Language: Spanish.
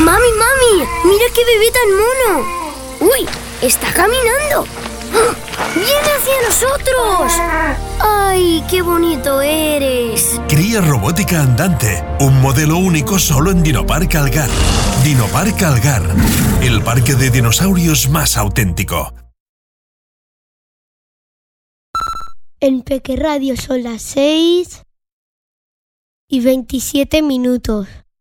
¡Mami, mami! ¡Mira qué bebé tan mono! ¡Uy! ¡Está caminando! ¡Viene hacia nosotros! ¡Ay, qué bonito eres! Cría robótica andante, un modelo único solo en Dinopark Algar. Dinopark Algar, el parque de dinosaurios más auténtico. En Peque Radio son las 6:27.